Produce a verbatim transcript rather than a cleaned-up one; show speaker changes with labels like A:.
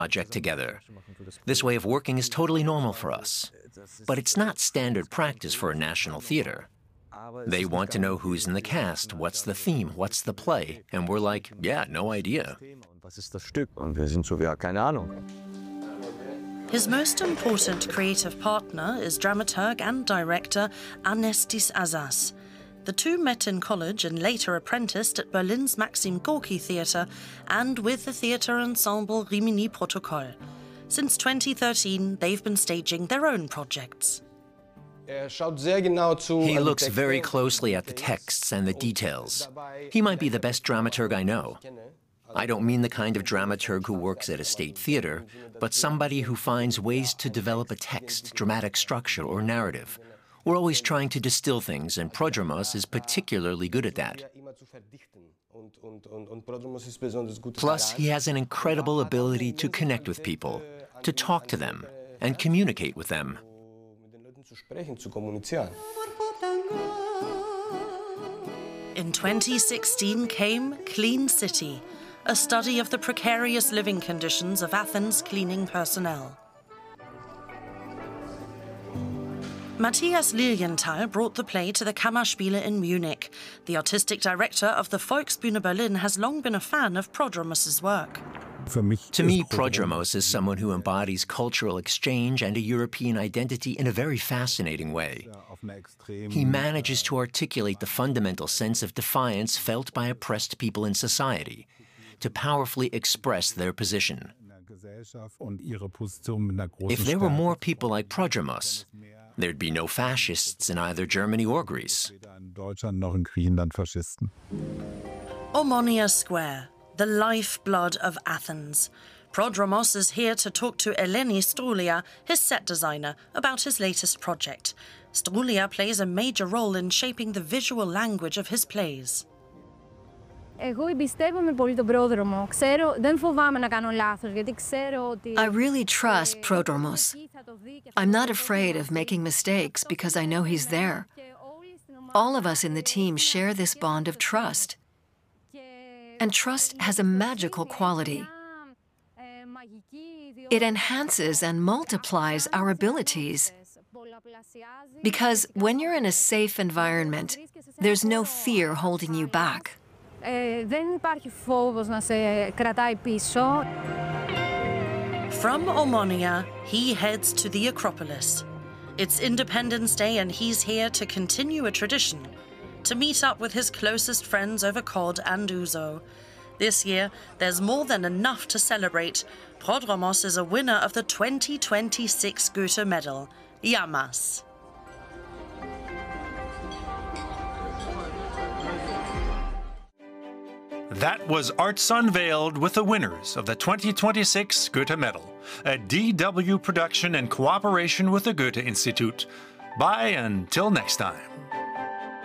A: project together. This way of working is totally normal for us. But it's not standard practice for a national theater. They want to know who's in the cast, what's the theme, what's the play, and we're like, yeah, no idea.
B: His most important creative partner is dramaturg and director Anestis Azas. The two met in college and later apprenticed at Berlin's Maxim Gorki Theatre and with the theatre ensemble Rimini Protokoll. Since twenty thirteen, they've been staging their own projects.
A: He looks very closely at the texts and the details. He might be the best dramaturg I know. I don't mean the kind of dramaturg who works at a state theater, but somebody who finds ways to develop a text, dramatic structure, or narrative. We're always trying to distill things, and Prodromos is particularly good at that. Plus, he has an incredible ability to connect with people, to talk to them, and communicate with them.
B: In twenty sixteen came Clean City, a study of the precarious living conditions of Athens' cleaning personnel. Matthias Lilienthal brought the play to the Kammerspiele in Munich. The artistic director of the Volksbühne Berlin has long been a fan of Prodromos' work.
A: To me, Prodromos is someone who embodies cultural exchange and a European identity in a very fascinating way. He manages to articulate the fundamental sense of defiance felt by oppressed people in society, to powerfully express their position. If there were more people like Prodromos, there'd be no fascists in either Germany or Greece.
B: Omonia Square, the lifeblood of Athens. Prodromos is here to talk to Eleni Stroulia, his set designer, about his latest project. Stroulia plays a major role in shaping the visual language of his plays.
C: I really trust Prodromos. I'm not afraid of making mistakes because I know he's there. All of us in the team share this bond of trust. And trust has a magical quality. It enhances and multiplies our abilities. Because when you're in a safe environment, there's no fear holding you back.
B: From Omonia, he heads to the Acropolis. It's Independence Day and he's here to continue a tradition, to meet up with his closest friends over cod and ouzo. This year, there's more than enough to celebrate. Prodromos is a winner of the twenty twenty-six Goethe Medal. Yamas.
D: That was Arts Unveiled with the winners of the twenty twenty-six Goethe Medal, a D W production in cooperation with the Goethe Institute. Bye until next time.